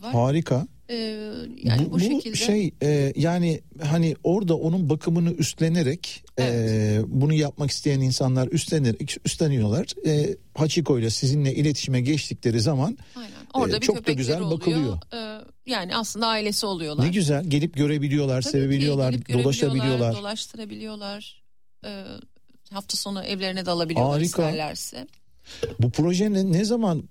var. Harika. Yani bu şekilde. Yani hani orada onun bakımını üstlenerek bunu yapmak isteyen insanlar üstleniyorlar. Hachiko ile sizinle iletişime geçtikleri zaman orada bir çok da güzel oluyor. bakılıyor. Yani aslında ailesi oluyorlar. Ne güzel, gelip görebiliyorlar, Tabii sevebiliyorlar, dolaşabiliyorlar. Dolaştırabiliyorlar. Hafta sonu evlerine de alabiliyorlar isterlerse. Bu proje ne zaman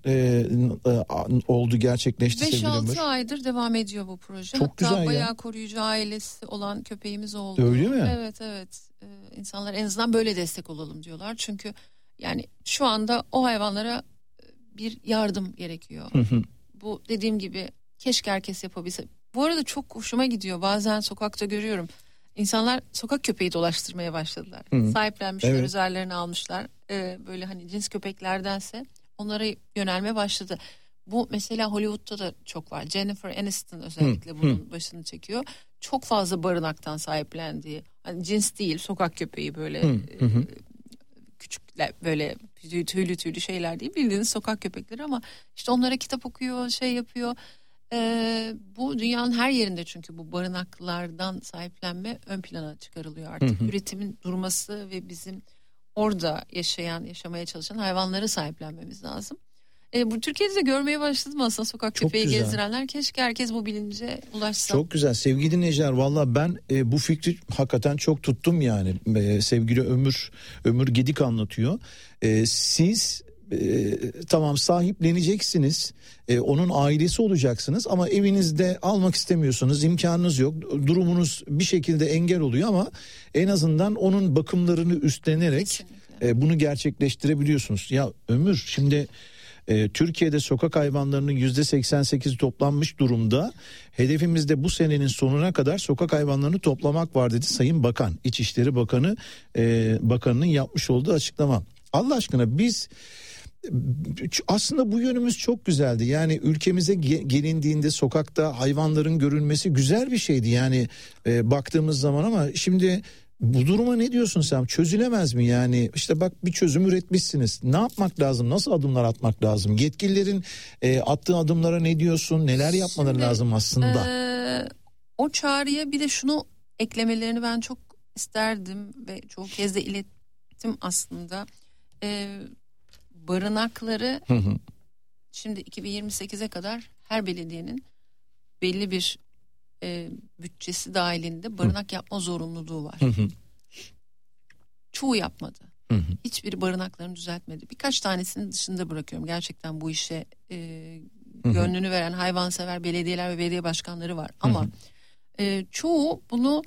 oldu, gerçekleşti sevgili Ömür? 5-6 aydır devam ediyor bu proje. Çok Hatta güzel bayağı ya. koruyucu ailesi olan köpeğimiz oldu. Öyle mi? Evet. İnsanlar en azından böyle destek olalım diyorlar. Çünkü yani şu anda o hayvanlara bir yardım gerekiyor. Bu dediğim gibi keşke herkes yapabilse. Bu arada çok hoşuma gidiyor. Bazen sokakta görüyorum. İnsanlar sokak köpeği dolaştırmaya başladılar. Sahiplenmişler, üzerlerine almışlar. Böyle hani cins köpeklerdense onlara yönelmeye başladı. Bu mesela Hollywood'da da çok var. Jennifer Aniston özellikle bunun başını çekiyor. Çok fazla barınaktan sahiplendiği, hani cins değil, sokak köpeği böyle küçük böyle tüylü şeyler değil, bildiğiniz sokak köpekleri ama işte onlara kitap okuyor, şey yapıyor. Bu dünyanın her yerinde çünkü bu barınaklardan sahiplenme ön plana çıkarılıyor artık. Üretimin durması ve bizim orada yaşamaya çalışan hayvanları sahiplenmemiz lazım. Bu Türkiye'de de görmeye başladım aslında sokak köpeği gezdirenler. Keşke herkes bu bilince ulaşsa. Çok güzel sevgili Necer, valla ben bu fikri hakikaten çok tuttum yani. Sevgili Ömür Gedik anlatıyor. Siz tamam sahipleneceksiniz, onun ailesi olacaksınız ama evinizde almak istemiyorsunuz, imkanınız yok, durumunuz bir şekilde engel oluyor ama en azından onun bakımlarını üstlenerek bunu gerçekleştirebiliyorsunuz. Ya Ömür, şimdi Türkiye'de sokak hayvanlarının %88 toplanmış durumda. Hedefimizde bu senenin sonuna kadar sokak hayvanlarını toplamak var dedi Sayın Bakan. İçişleri Bakanı Bakanının yapmış olduğu açıklama. Allah aşkına biz aslında bu yönümüz çok güzeldi. Yani ülkemize gelindiğinde sokakta hayvanların görülmesi güzel bir şeydi. Yani baktığımız zaman ama şimdi bu duruma ne diyorsun sen? Çözülemez mi yani? İşte bak, bir çözüm üretmişsiniz. Ne yapmak lazım? Nasıl adımlar atmak lazım? Yetkililerin attığı adımlara ne diyorsun? Neler yapmaları lazım aslında? O çağrıya bir de şunu eklemelerini ben çok isterdim ve çoğu kez de ilettim aslında. Barınakları şimdi 2028'e kadar her belediyenin belli bir bütçesi dahilinde barınak yapma zorunluluğu var. Çoğu yapmadı. Hiçbiri barınaklarını düzeltmedi. Birkaç tanesini dışında bırakıyorum. Gerçekten bu işe gönlünü veren hayvansever belediyeler ve belediye başkanları var. Ama çoğu bunu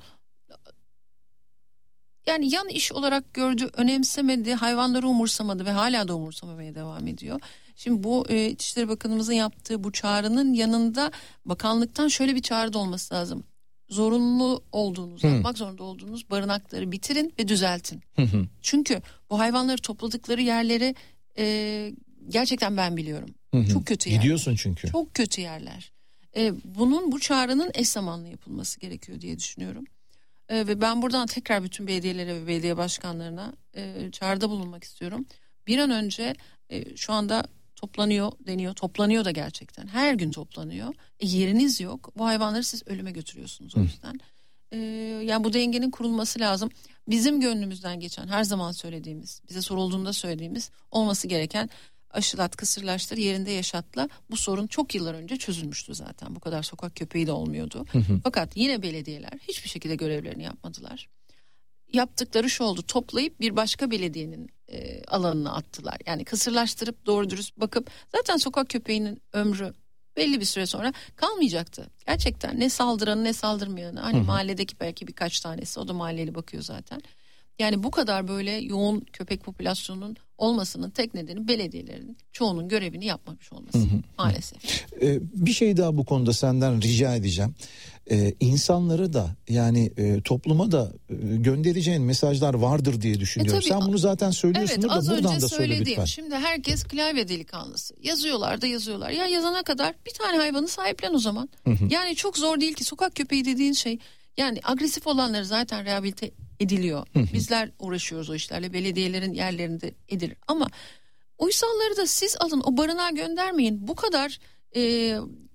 yani yan iş olarak gördü, önemsemedi, hayvanları umursamadı ve hala da umursamamaya devam ediyor. Şimdi bu İçişleri Bakanımızın yaptığı bu çağrının yanında bakanlıktan şöyle bir çağrı da olması lazım. Zorunlu olduğunuz, yapmak zorunda olduğunuz barınakları bitirin ve düzeltin. Çünkü bu hayvanları topladıkları yerleri gerçekten ben biliyorum. Çok kötü yerler. Gidiyorsun çünkü. Çok kötü yerler. Bu çağrının eş zamanlı yapılması gerekiyor diye düşünüyorum. Ve ben buradan tekrar bütün belediyelere ve belediye başkanlarına çağrıda bulunmak istiyorum. Bir an önce şu anda toplanıyor deniyor. Toplanıyor da gerçekten. Her gün toplanıyor. Yeriniz yok. Bu hayvanları siz ölüme götürüyorsunuz o yüzden. Yani bu dengenin kurulması lazım. Bizim gönlümüzden geçen, her zaman söylediğimiz, bize sorulduğunda söylediğimiz olması gereken aşılat, kısırlaştır, yerinde yaşatla. Bu sorun çok yıllar önce çözülmüştü zaten. Bu kadar sokak köpeği de olmuyordu. Fakat yine belediyeler hiçbir şekilde görevlerini yapmadılar. Yaptıkları şu oldu: toplayıp bir başka belediyenin alanına attılar. Yani kısırlaştırıp doğru dürüst bakıp, zaten sokak köpeğinin ömrü belli bir süre sonra kalmayacaktı. Gerçekten ne saldıranı ne saldırmayanı. Hani mahalledeki belki birkaç tanesi, o da mahalleli bakıyor zaten. Yani bu kadar böyle yoğun köpek popülasyonunun olmasının tek nedeni belediyelerin çoğunun görevini yapmamış olması maalesef. Bir şey daha bu konuda senden rica edeceğim. İnsanları da yani topluma da göndereceğin mesajlar vardır diye düşünüyorum. Sen bunu zaten söylüyorsundur da buradan da söyle lütfen. Şimdi herkes klavye delikanlısı. Yazıyorlar. Ya yazana kadar bir tane hayvanı sahiplen o zaman. Yani çok zor değil ki. Sokak köpeği dediğin şey, yani agresif olanları zaten rehabilite ediliyor. Bizler uğraşıyoruz o işlerle. Belediyelerin yerlerinde edilir. Ama uysalları da siz alın, o barınağa göndermeyin. Bu kadar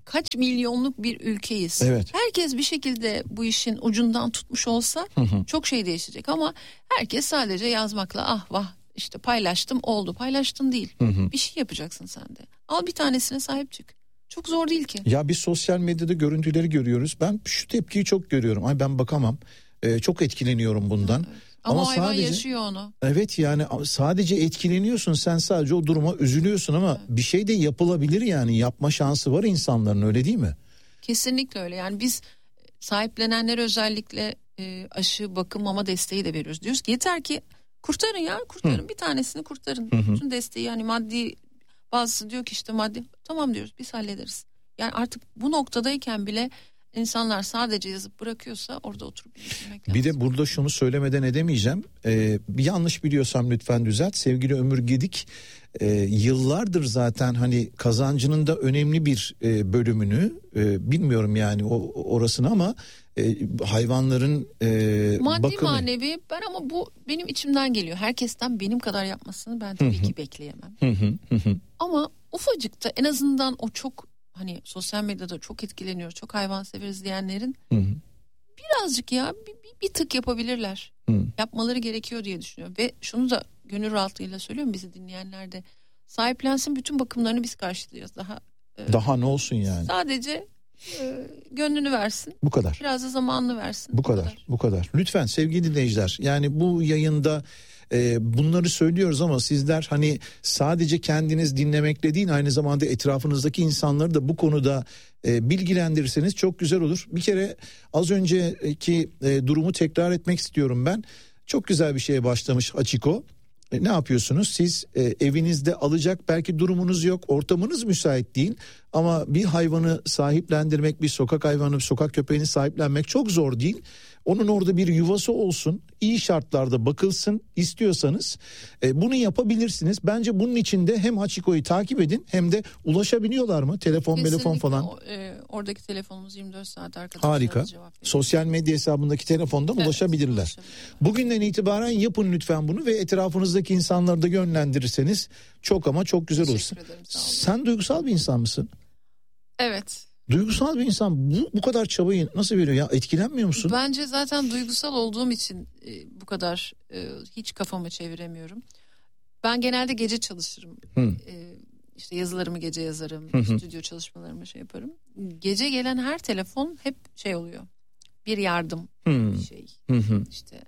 kaç milyonluk bir ülkeyiz. Evet. Herkes bir şekilde bu işin ucundan tutmuş olsa çok şey değişecek ama herkes sadece yazmakla ah vah işte paylaştım oldu. Paylaştın değil. Bir şey yapacaksın sen de. Al bir tanesine sahip çık. Çok zor değil ki. Ya biz sosyal medyada görüntüleri görüyoruz. Ben şu tepkiyi çok görüyorum. Ay ben bakamam. Çok etkileniyorum bundan. Evet. Ama hayvan sadece, yaşıyor onu. Evet yani sadece etkileniyorsun, sen sadece o duruma üzülüyorsun ama bir şey de yapılabilir yani, yapma şansı var insanların, öyle değil mi? Kesinlikle öyle. Yani biz sahiplenenlere özellikle aşı, bakım, mama desteği de veriyoruz. Diyoruz ki yeter ki kurtarın ya, kurtarın. Bir tanesini kurtarın. Bütün desteği yani maddi, bazısı diyor ki işte maddi, tamam diyoruz biz hallederiz. Yani artık bu noktadayken bile İnsanlar sadece yazıp bırakıyorsa orada oturup düşünmek lazım. Bir de burada şunu söylemeden edemeyeceğim. Bir yanlış biliyorsam lütfen düzelt. Sevgili Ömür Gedik yıllardır zaten hani kazancının da önemli bir bölümünü, bilmiyorum yani orasını ama hayvanların maddi bakımı. Manevi ben, ama bu benim içimden geliyor. Herkesten benim kadar yapmasını ben tabii ki bekleyemem. Ama ufacık da en azından o çok hani sosyal medyada çok etkileniyor, çok hayvan severiz diyenlerin birazcık ya bir tık yapabilirler. Yapmaları gerekiyor diye düşünüyorum. Ve şunu da gönül rahatlığıyla söylüyorum, bizi dinleyenler de sahiplensin, bütün bakımlarını biz karşılayacağız. Daha ne olsun yani. Sadece gönlünü versin. Bu kadar. Biraz da zamanını versin. Bu kadar. Lütfen sevgili dinleyiciler, yani bu yayında bunları söylüyoruz ama sizler hani sadece kendiniz dinlemekle değil, aynı zamanda etrafınızdaki insanları da bu konuda bilgilendirirseniz çok güzel olur. Bir kere az önceki durumu tekrar etmek istiyorum ben. Çok güzel bir şeye başlamış Hachiko. Ne yapıyorsunuz? Siz evinizde alacak belki durumunuz yok, ortamınız müsait değil ama bir hayvanı sahiplendirmek, bir sokak hayvanı, bir sokak köpeğini sahiplenmek çok zor değil. Onun orada bir yuvası olsun, iyi şartlarda bakılsın istiyorsanız bunu yapabilirsiniz. Bence bunun için de hem Hachiko'yu takip edin hem de ulaşabiliyorlar mı? Telefon falan. Oradaki telefonumuz 24 saat arkadaşlar. Harika. Sosyal medya hesabındaki telefondan ulaşabilirler. Bugünden itibaren yapın lütfen bunu ve etrafınızdaki insanları da yönlendirirseniz çok ama çok güzel olur. Sen duygusal bir insan mısın? Evet. Duygusal bir insan bu kadar çabayı nasıl veriyor ya? Etkilenmiyor musun? Bence zaten duygusal olduğum için bu kadar hiç kafamı çeviremiyorum. Ben genelde gece çalışırım. İşte yazılarımı gece yazarım. Stüdyo çalışmalarımı şey yaparım. Gece gelen her telefon hep şey oluyor. Bir yardım bir şey. İşte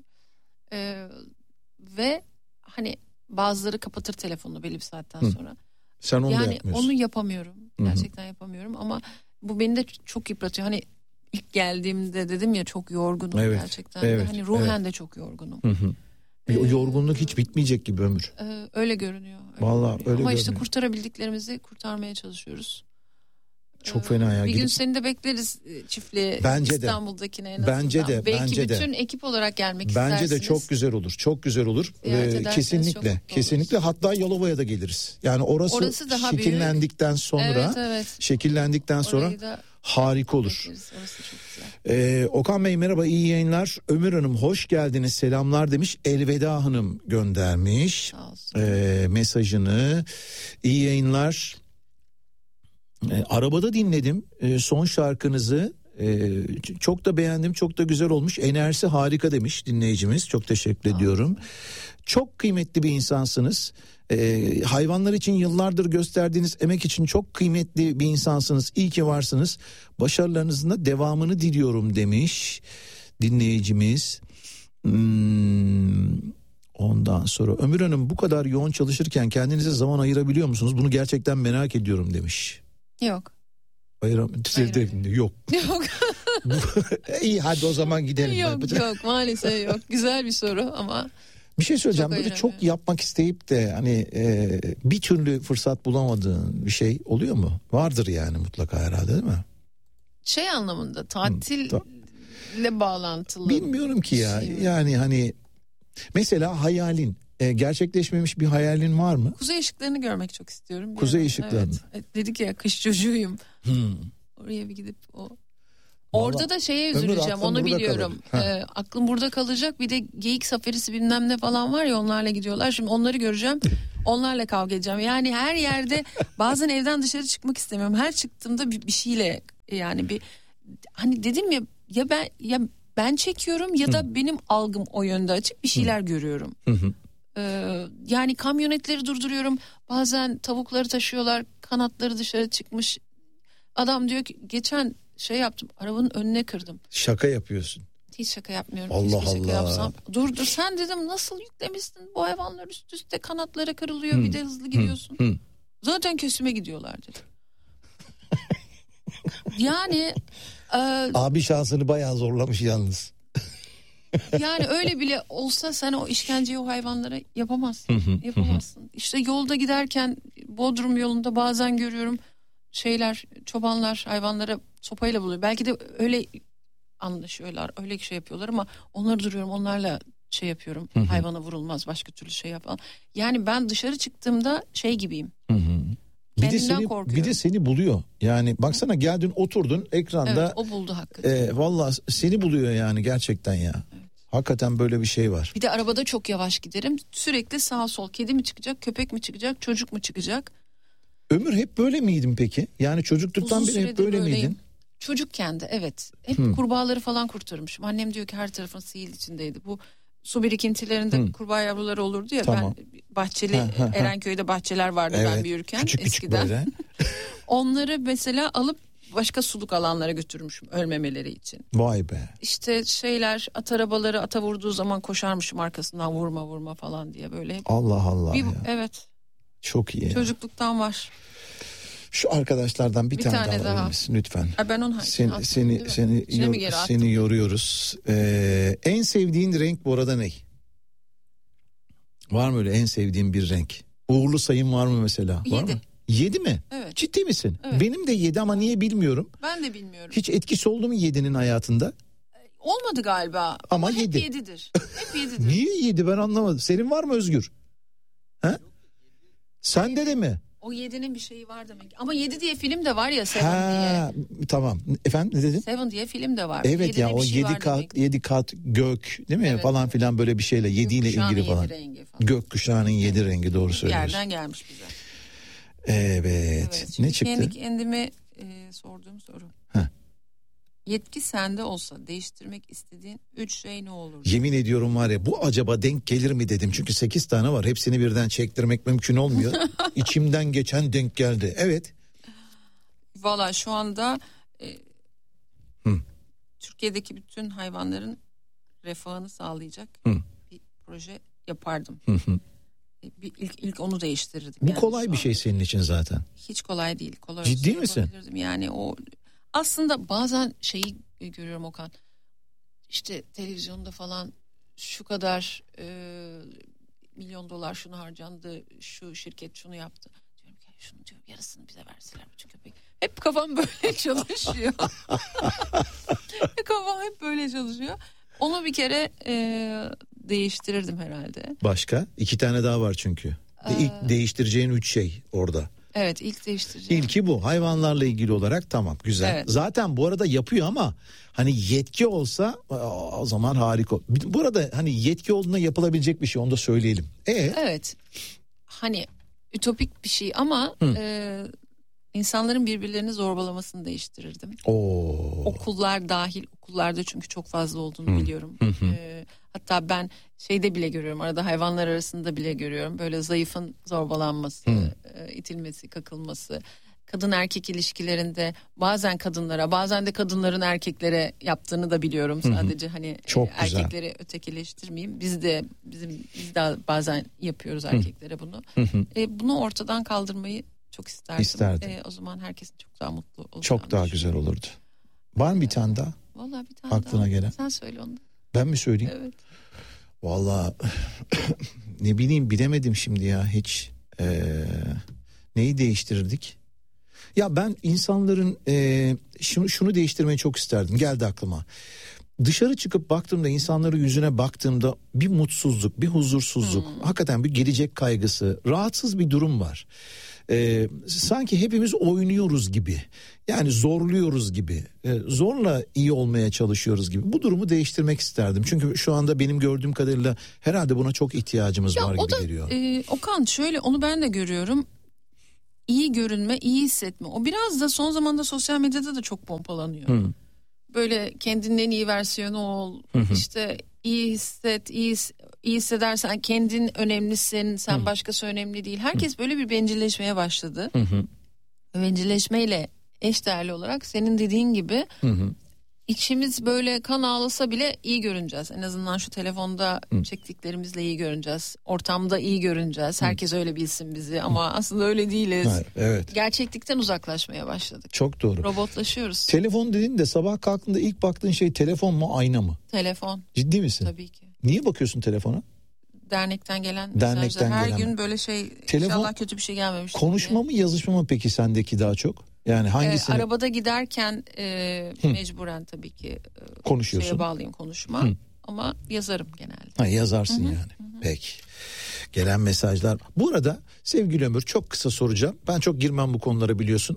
ve hani bazıları kapatır telefonunu belli bir saatten sonra. Sen onu yani da yapmıyorsun. onu yapamıyorum. Gerçekten yapamıyorum ama bu beni de çok yıpratıyor. Hani ilk geldiğimde dedim ya çok yorgunum gerçekten. Hani ruhen de çok yorgunum. O yorgunluk hiç bitmeyecek gibi Ömür. Öyle görünüyor. Vallahi öyle görünüyor. Ama işte kurtarabildiklerimizi kurtarmaya çalışıyoruz. Çok fena ya. Bir gün seni de bekleriz çiftliğe. Bence İstanbul'dakine en de. azından. Belki Belki bütün ekip olarak gelmek istersiniz. Bence de çok güzel olur. Çok güzel olur. Kesinlikle. Kesinlikle. Hatta Yalova'ya da geliriz. Yani orası şekillendikten sonra harika olur. Orası çok güzel. Okan Bey merhaba, iyi yayınlar. Ömür Hanım hoş geldiniz, selamlar demiş. Elveda Hanım göndermiş Sağ olsun. Mesajını. İyi yayınlar. Arabada dinledim son şarkınızı. Çok da beğendim, çok da güzel olmuş. Enerjisi harika demiş dinleyicimiz. Çok teşekkür ediyorum. Çok kıymetli bir insansınız. Hayvanlar için yıllardır gösterdiğiniz emek için çok kıymetli bir insansınız. İyi ki varsınız. Başarılarınızın da devamını diliyorum demiş dinleyicimiz. Ondan sonra Ömür Hanım, bu kadar yoğun çalışırken kendinize zaman ayırabiliyor musunuz? Bunu gerçekten merak ediyorum demiş. Yok. Hayır. Yok. İyi, hadi o zaman gidelim. Yok maalesef yok. Güzel bir soru ama. Bir şey söyleyeceğim. Böyle çok yapmak isteyip de hani bir türlü fırsat bulamadığın bir şey oluyor mu? Vardır yani mutlaka herhalde, değil mi? Şey anlamında, tatille bağlantılı. Bilmiyorum ki ya. Yani hani mesela hayalin, gerçekleşmemiş bir hayalin var mı? Kuzey ışıklarını görmek çok istiyorum. Kuzey ışıklarını. Evet. Dedik ya, kış çocuğuyum. Oraya bir gidip orada da şeye üzüleceğim, onu biliyorum. Aklım burada kalacak. Bir de geyik safarisi bilmem ne falan var ya, onlarla gidiyorlar. Şimdi onları göreceğim. Onlarla kavga edeceğim. Yani her yerde bazen evden dışarı çıkmak istemiyorum. Her çıktığımda bir şeyle yani bir hani dedim ya ben çekiyorum ya da benim algım o yönde açık bir şeyler görüyorum. Yani kamyonetleri durduruyorum. Bazen tavukları taşıyorlar. Kanatları dışarı çıkmış. Adam diyor ki geçen şey yaptım. Arabanın önüne kırdım. Şaka yapıyorsun. Hiç şaka yapmıyorum. Allah Keşke şaka Allah. yapsam. Dur sen dedim nasıl yüklemişsin bu hayvanlar üst üste kanatlara kırılıyor bir de hızlı gidiyorsun. Zaten kösüme gidiyorlar dedi. Yani abi şansını bayağı zorlamış yalnız. Yani öyle bile olsa sen o işkenceyi o hayvanlara yapamazsın. Yapamazsın. İşte yolda giderken Bodrum yolunda bazen görüyorum çobanlar hayvanlara sopayla buluyor. Belki de öyle anlaşıyorlar, öyle şey yapıyorlar ama onları duruyorum, onlarla şey yapıyorum. Hayvana vurulmaz, başka türlü şey yapalım. Yani ben dışarı çıktığımda şey gibiyim. Bir de seni buluyor. Yani baksana geldin oturdun ekranda. Evet, o buldu hakikaten. Vallahi seni buluyor yani gerçekten ya. Evet. Hakikaten böyle bir şey var. Bir de arabada çok yavaş giderim. Sürekli sağ sol kedi mi çıkacak, köpek mi çıkacak, çocuk mu çıkacak? Ömür hep böyle miydin peki? Yani çocukluktan beri hep böyle miydin? Çocukken de evet. Hep kurbağaları falan kurtarmışım. Annem diyor ki her tarafın sihir içindeydi. Bu su birikintilerinde kurbağa yavruları olurdu ya. Tamam. Ben Bahçeli Erenköy'de bahçeler vardı evet, ben büyürken küçük eskiden. Böyle. Onları mesela alıp başka suluk alanlara götürmüşüm ölmemeleri için. Vay be. İşte at arabaları ata vurduğu zaman koşarmışım arkasından vurma falan diye böyle. Allah Allah ya. Evet. Çok iyi. Çocukluktan var. Şu arkadaşlardan bir tane daha verir misin lütfen? Ben onu seni yoruyoruz. En sevdiğin renk bu arada ne? Var mı öyle en sevdiğin bir renk? Uğurlu sayın var mı mesela? 7. Var mı? 7 mi? Evet. Ciddi misin? Evet. Benim de 7 ama niye bilmiyorum. Ben de bilmiyorum. Hiç etkisi oldu mu 7'nin hayatında? Olmadı galiba. Ama hep 7'dir. Hep 7'dir. Niye 7 ben anlamadım. Senin var mı Özgür? Ha? Sende de mi? O 7'nin bir şeyi var demek. Ama 7 diye film de var ya Seven diye. Tamam. Efendim ne dedin? Seven diye film de var. Evet ya o 7 kat gök değil mi? Evet, falan filan böyle bir şeyle 7 ile ilgili falan. Gökkuşağının 7 rengi doğru söylüyorsun. Yerden gelmiş bize. Evet. Ne çıktı? Kendi kendime sorduğum soru. Yetki sende olsa değiştirmek istediğin 3 şey ne olur? Yemin ediyorum var ya bu acaba denk gelir mi dedim. Çünkü 8 tane var. Hepsini birden çektirmek mümkün olmuyor. İçimden geçen denk geldi. Evet. Valla şu anda Türkiye'deki bütün hayvanların refahını sağlayacak bir proje yapardım. İlk onu değiştirirdim. Bu yani kolay bir şey senin için zaten. Hiç kolay değil. Kolay ciddi misin? Yani o aslında bazen şeyi görüyorum Okan. İşte televizyonda falan şu kadar milyon dolar şunu harcandı, şu şirket şunu yaptı. Diyorum ki şunu diyorum yarısını bize verseler bütün köpek. Hep kafam böyle çalışıyor. Kafam hep böyle çalışıyor. Onu bir kere değiştirirdim herhalde. Başka? 2 tane daha var çünkü. İlk değiştireceğin 3 şey orada. Evet ilk değiştireceğim. İlki bu hayvanlarla ilgili olarak tamam güzel. Evet. Zaten bu arada yapıyor ama hani yetki olsa o zaman harika. Bu arada hani yetki olduğunda yapılabilecek bir şey onu da söyleyelim. Evet hani ütopik bir şey ama insanların birbirlerini zorbalamasını değiştirirdim. Okullar dahil okullarda çünkü çok fazla olduğunu biliyorum. Hatta ben şeyde bile görüyorum arada hayvanlar arasında bile görüyorum böyle zayıfın zorbalanması, itilmesi, kakılması. Kadın erkek ilişkilerinde bazen kadınlara bazen de kadınların erkeklere yaptığını da biliyorum. Sadece hani erkekleri ötekileştirmeyeyim. Biz de bazen yapıyoruz erkeklere bunu. Bunu ortadan kaldırmayı çok isterdim. O zaman herkesin çok daha mutlu olacağını çok daha güzel olurdu. Var mı bir tane daha? Vallahi bir tane aklına daha. Gelen. Sen söyle onu. Ben mi söyleyeyim? Evet. Vallahi ne bileyim bilemedim şimdi ya hiç. Neyi değiştirirdik? Ya ben insanların şunu değiştirmeyi çok isterdim. Geldi aklıma. Dışarı çıkıp baktığımda insanların yüzüne baktığımda bir mutsuzluk, bir huzursuzluk, hakikaten bir gelecek kaygısı, rahatsız bir durum var. sanki hepimiz oynuyoruz gibi. Yani zorluyoruz gibi. Zorla iyi olmaya çalışıyoruz gibi. Bu durumu değiştirmek isterdim. Çünkü şu anda benim gördüğüm kadarıyla herhalde buna çok ihtiyacımız var gibi geliyor. Okan, şöyle, onu ben de görüyorum. İyi görünme, iyi hissetme. O biraz da son zamanda sosyal medyada da çok pompalanıyor. Böyle kendinin en iyi versiyonu ol. İşte iyi hisset, iyi hissedersen kendin önemlisin, sen başkası önemli değil. Herkes böyle bir bencilleşmeye başladı. Bencilleşmeyle eşdeğerli olarak senin dediğin gibi içimiz böyle kan ağlasa bile iyi görüneceğiz. En azından şu telefonda çektiklerimizle iyi görüneceğiz. Ortamda iyi görüneceğiz. Herkes öyle bilsin bizi ama aslında öyle değiliz. Evet. Gerçeklikten uzaklaşmaya başladık. Çok doğru. Robotlaşıyoruz. Telefon dediğin de sabah kalktığında ilk baktığın şey telefon mu, ayna mı? Telefon. Ciddi misin? Tabii ki. Niye bakıyorsun telefona? Dernekten gelen mesajlar. Her gün böyle telefon, inşallah kötü bir şey gelmemiş. Konuşma mı, yazışma mı peki sendeki daha çok? Yani hangisini? Arabada giderken mecburen tabii ki konuşuyorsun. Şeye bağlayayım, konuşma. Ama yazarım genelde. Yazarsın yani. Peki. Gelen mesajlar. Bu arada sevgili Ömür, çok kısa soracağım. Ben çok girmem bu konulara, biliyorsun.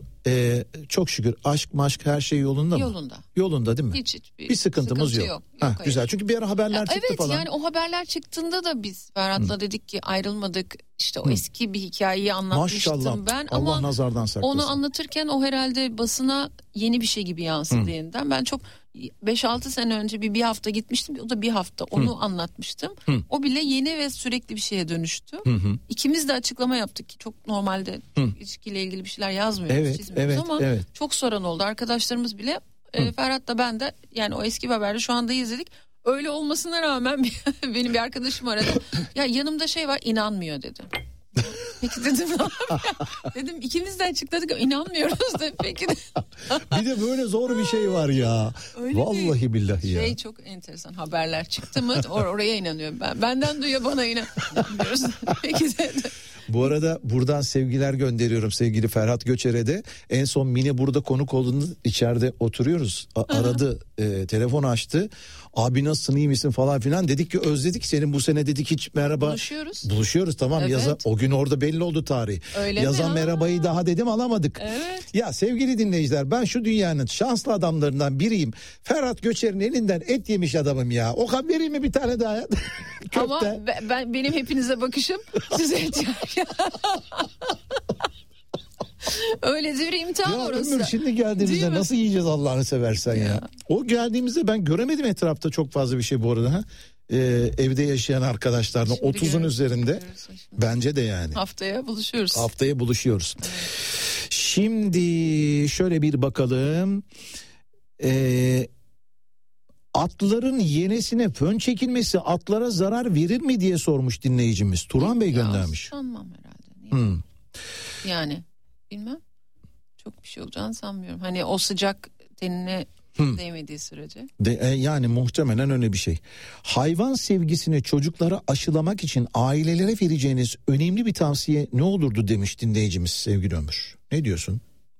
Çok şükür aşk maşk her şey yolunda mı? Yolunda. Yolunda değil mi? Hiç bir sıkıntımız yok. Güzel, çünkü bir ara haberler çıktı evet, falan. Evet, yani o haberler çıktığında da biz Ferhat'la dedik ki ayrılmadık. İşte o eski bir hikayeyi anlatmıştım Maşallah, ben. Allah ama nazardan saklasın. Onu anlatırken o herhalde basına yeni bir şey gibi yansıdı yeniden. Ben çok 5-6 sene önce bir hafta gitmiştim. O da bir hafta onu anlatmıştım. O bile yeni ve sürekli bir şeye dönüştü. İkimiz de açıklama yaptık ki çok normalde ilişkiyle ilgili bir şeyler yazmıyoruz, çizmiyoruz ama çok soran oldu. Arkadaşlarımız bile Ferhat da ben de, yani o eski bir haberde şu anda izledik. Öyle olmasına rağmen benim bir arkadaşım aradı. Ya yanımda şey var, inanmıyor dedi. Peki dedim, dedim ikimiz de açıkladık, inanmıyoruz da peki. Bir de böyle zor bir şey var ya. Öyle vallahi billahi ya. Şey, çok enteresan, haberler çıktı mı oraya inanıyorum ben. Benden duyuyor, bana inanmıyoruz. Peki dedi. Bu arada buradan sevgiler gönderiyorum sevgili Ferhat Göçer'e de. En son Mine burada konuk olduğunda içeride oturuyoruz. Aradı, telefon açtı. Abi nasılsın, iyi misin falan filan. Dedik ki özledik senin, bu sene dedik hiç merhaba. Buluşuyoruz tamam, evet. O gün orada belli oldu tarih. Öyle yazan merhabayı daha dedim alamadık. Evet. Ya sevgili dinleyiciler, ben şu dünyanın şanslı adamlarından biriyim. Ferhat Göçer'in elinden et yemiş adamım ya. Okan, vereyim mi bir tane daha? Ama benim hepinize bakışım size et öyle bir imtihan ya orası. Ömür, şimdi geldiğimizde nasıl yiyeceğiz Allah'ını seversen ya. O geldiğimizde ben göremedim etrafta çok fazla bir şey bu arada. Evde yaşayan arkadaşlarla 30'un üzerinde. Bence de yani. Haftaya buluşuyoruz. Evet. Şimdi şöyle bir bakalım. Atların yenesine fön çekilmesi atlara zarar verir mi diye sormuş dinleyicimiz. Turan Bey göndermiş. Sanmam herhalde. Yani bilmem. Çok bir şey olacağını sanmıyorum. Hani o sıcak tenine değmediği sürece. Yani muhtemelen öyle bir şey. Hayvan sevgisini çocuklara aşılamak için ailelere vereceğiniz önemli bir tavsiye ne olurdu demiş dinleyicimiz sevgili Ömür. Ne diyorsun?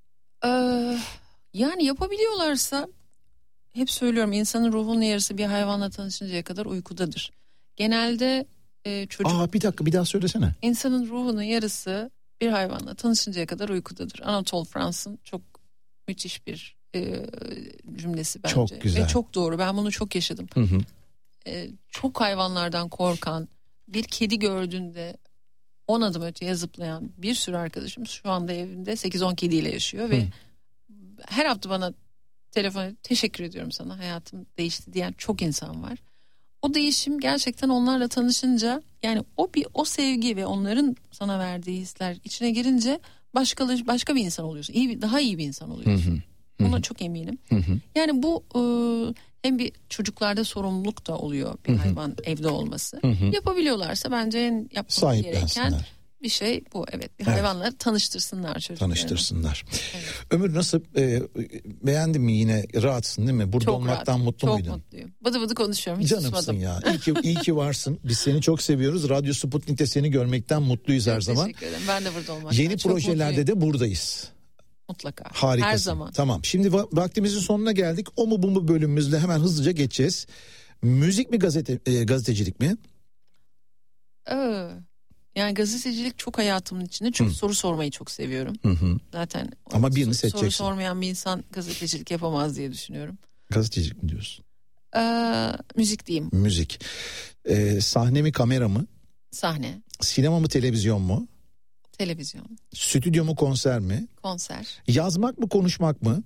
Yani yapabiliyorlarsa, hep söylüyorum, insanın ruhunun yarısı bir hayvanla tanışıncaya kadar uykudadır. Genelde çocuk... Bir dakika, bir daha söylesene. İnsanın ruhunun yarısı bir hayvanla tanışıncaya kadar uykudadır. Anatole France'ın çok müthiş bir cümlesi bence. Çok güzel. Ve çok doğru. Ben bunu çok yaşadım. Çok hayvanlardan korkan, bir kedi gördüğünde 10 adım öteye zıplayan bir sürü arkadaşım şu anda evinde 8-10 kediyle yaşıyor ve her hafta bana telefon edip teşekkür ediyorum sana, hayatım değişti diyen çok insan var. O değişim gerçekten onlarla tanışınca, yani o sevgi ve onların sana verdiği hisler içine girince başka bir insan oluyorsun. Daha iyi bir insan oluyorsun. Buna çok eminim. Yani bu hem bir çocuklarda sorumluluk da oluyor bir hayvan evde olması. Yapabiliyorlarsa bence en yapması gereken bir şey bu. Evet, bir hayvanları tanıştırsınlar çocuklarına. Tanıştırsınlar. Evet. Ömür nasıl, beğendin mi yine, rahatsın değil mi? Burada çok olmaktan rahat, mutlu muydun? Çok mutluyum. Bıdı bıdı konuşuyorum, hiç canımsın susmadım. Ya. İyi ki varsın. Biz seni çok seviyoruz. Radyo Sputnik'te seni görmekten mutluyuz her zaman. Teşekkür ederim. Ben de burada olmaktan yeni projelerde de buradayız. Mutlaka. Harikasın. Her zaman. Tamam. Şimdi vaktimizin sonuna geldik. O mu bu mu bölümümüzde hemen hızlıca geçeceğiz. Müzik mi gazetecilik mi? Yani gazetecilik çok hayatımın içinde. Çünkü soru sormayı çok seviyorum. Zaten ama birini seçeceksin. Soru sormayan bir insan gazetecilik yapamaz diye düşünüyorum. Gazetecilik mi diyorsun? Müzik diyeyim. Müzik. Sahne mi kamera mı? Sahne. Sinema mı televizyon mu? Televizyon. Stüdyo mu konser mi? Konser. Yazmak mı konuşmak mı?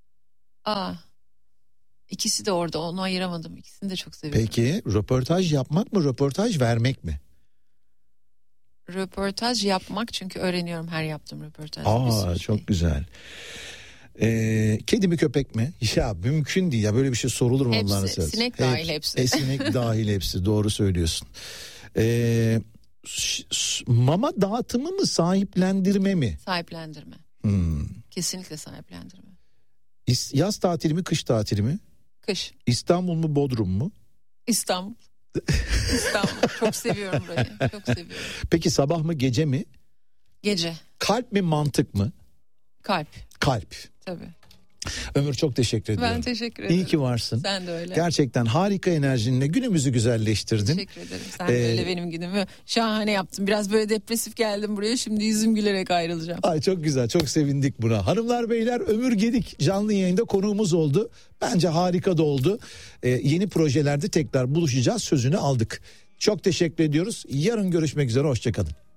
İkisi de orada, onu ayıramadım. İkisini de çok seviyorum. Peki röportaj yapmak mı röportaj vermek mi? Röportaj yapmak, çünkü öğreniyorum her yaptığım röportajda. Çok güzel. Kedi mi köpek mi? Ya mümkün değil ya, böyle bir şey sorulur mu Allah'ını seversen? Sinek dahil hepsi. Sinek dahil hepsi, doğru söylüyorsun. Mama dağıtımı mı sahiplendirme mi? Sahiplendirme. Kesinlikle sahiplendirme. Yaz tatili mi kış tatili mi? Kış. İstanbul mu Bodrum mu? İstanbul. İstanbul. Çok seviyorum burayı. Çok seviyorum. Peki sabah mı gece mi? Gece. Kalp mi mantık mı? Kalp. Kalp. Tabii. Ömür, çok teşekkür ediyorum. Ben teşekkür ederim. İyi ki varsın. Sen de öyle. Gerçekten harika enerjinle günümüzü güzelleştirdin. Teşekkür ederim. Sen de öyle benim günümü şahane yaptın. Biraz böyle depresif geldim buraya. Şimdi yüzüm gülerek ayrılacağım. Ay çok güzel, çok sevindik buna. Hanımlar beyler, Ömür Gedik canlı yayında konuğumuz oldu. Bence harika da oldu. Yeni projelerde tekrar buluşacağız, sözünü aldık. Çok teşekkür ediyoruz. Yarın görüşmek üzere, hoşçakalın.